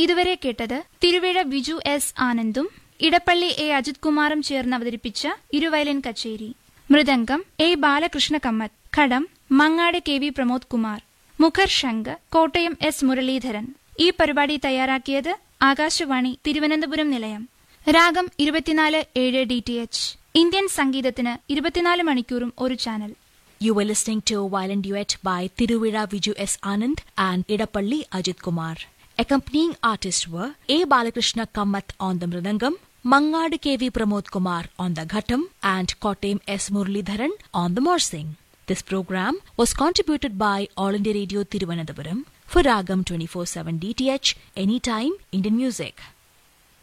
ഇതുവരെ കേട്ടത് Thiruvizha Viju S ആനന്ദും Edappally A Ajith കുമാറും ചേർന്ന് അവതരിപ്പിച്ച ഇരുവയലിൻ കച്ചേരി. Mridangam A Balakrishna Kamath, ghatam Mangad K V Pramod Kumar, മുഖർ ശംഖ് കോട്ടയം എസ് മുരളീധരൻ. ഈ പരിപാടി തയ്യാറാക്കിയത് ആകാശവാണി തിരുവനന്തപുരം നിലയം. രാഗം 24/7 DTH. ഇന്ത്യൻ സംഗീതത്തിന് 24 മണിക്കൂറും ഒരു channel. You were listening to a violin duet by Tiruvira Viju S. Anand and Idapalli Ajit Kumar. Accompanying artists were A. Balakrishna Kamath on the Mridangam, Mangad K. V. Pramod Kumar on the Ghatam, and Kottayam S. Muralidharan on the Morsing. This program was contributed by All India Radio Thiruvananthapuram for Ragam 24/7 DTH, anytime Indian music.